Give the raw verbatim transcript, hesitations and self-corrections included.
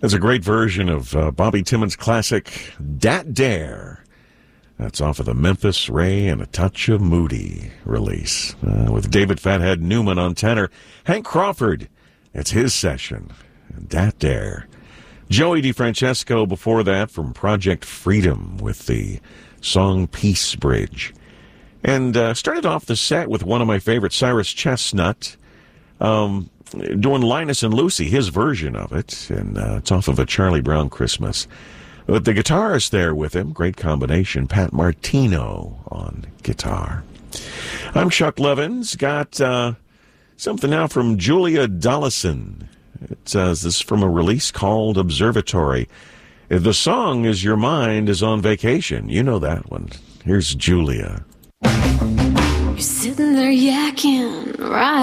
That's a great version of uh, Bobby Timmons' classic, Dat Dare. That's off of the Memphis Ray and a Touch of Moody release, uh, with David Fathead Newman on tenor. Hank Crawford, it's his session, Dat Dare. Joey DeFrancesco before that from Project Freedom with the song Peace Bridge. And uh, started off the set with one of my favorites, Cyrus Chestnut, um, doing Linus and Lucy, his version of it, and uh, it's off of a Charlie Brown Christmas. But the guitarist there with him, great combination, Pat Martino on guitar. I'm Chuck Levins, got uh, something now from Julia Dollison. It says this is from a release called Observatory. The song is Your Mind is on Vacation. You know that one. Here's Julia. You're sitting there yakking, right?